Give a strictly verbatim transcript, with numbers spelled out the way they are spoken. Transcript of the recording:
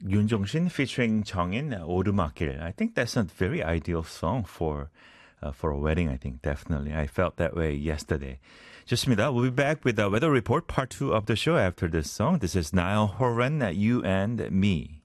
Yoon Jong-shin featuring Jongin, 오르막길. I think that's a very ideal song for uh, for a wedding, I think, definitely. I felt that way yesterday. 좋습니다. We'll be back with the weather report, part two of the show after this song. This is Niall Horan, You and Me.